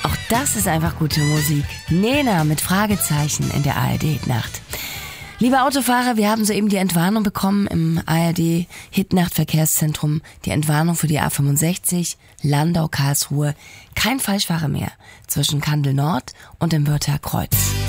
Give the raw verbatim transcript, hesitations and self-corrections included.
Auch das ist einfach gute Musik. Nena mit Fragezeichen in der A R D-Hitnacht. Liebe Autofahrer, wir haben soeben die Entwarnung bekommen im A R D-Hitnacht-Verkehrszentrum. Die Entwarnung für die A fünfundsechzig, Landau-Karlsruhe. Kein Falschfahrer mehr zwischen Kandel Nord und dem Wörther Kreuz.